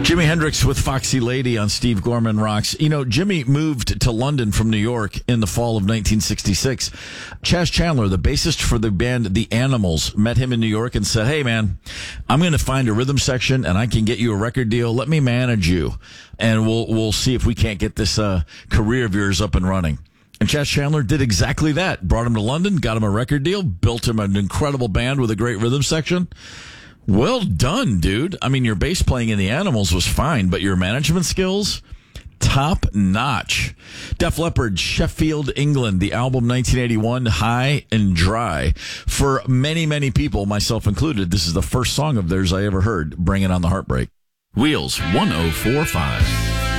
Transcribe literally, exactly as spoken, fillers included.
Jimi Hendrix with Foxy Lady on Steve Gorman Rocks. You know, Jimmy moved to London from New York in the fall of nineteen sixty-six. Chas Chandler, the bassist for the band The Animals, met him in New York and said, "Hey, man, I'm going to find a rhythm section and I can get you a record deal. Let me manage you, and we'll we'll see if we can't get this uh, career of yours up and running." And Chas Chandler did exactly that. Brought him to London, got him a record deal, built him an incredible band with a great rhythm section. Well done, dude. I mean, your bass playing in The Animals was fine, but your management skills, top notch. Def Leppard, Sheffield, England, the album nineteen eighty-one, High and Dry. For many, many people, myself included, this is the first song of theirs I ever heard, Bringing on the Heartbreak. Wheels one oh four point five.